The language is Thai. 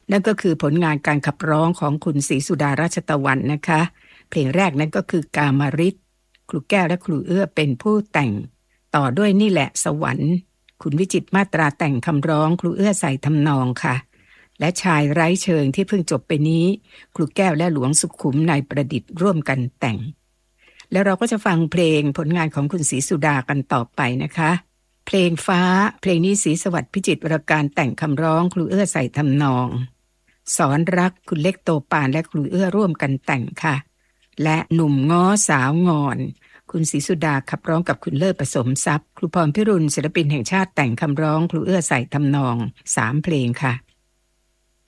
นั่นก็คือผลงานการขับร้องของคุณศรีสุดาราชตะวันนะคะเพลงแรกนั้นก็คือกามฤทธิ์ครูแก้วและครูเอื้อเป็นผู้แต่งต่อด้วยนี่แหละสวรรค์คุณวิจิตรมาตราแต่งคำร้องครูเอื้อใส่ทำนองค่ะและชายไร้เชิงที่เพิ่งจบไปนี้ครูแก้วและหลวงสุขุมนายประดิษฐ์ร่วมกันแต่งแล้วเราก็จะฟังเพลงผลงานของคุณศรีสุดากันต่อไปนะคะเพลงฟ้าเพลงนี้ศรีสวัสดิ์พิจิตรวรการแต่งคำร้องครูเอื้อใส่ทำนองสอนรักคุณเล็กโตปานและครูเอื้อร่วมกันแต่งค่ะและหนุ่มง้อสาวงอนคุณศรีสุดาขับร้องกับคุณเลิศผสมทรัพย์ครูพรพิรุณศิลปินแห่งชาติแต่งคำร้องครูเอื้อใส่ทำนอง3เพลงค่ะ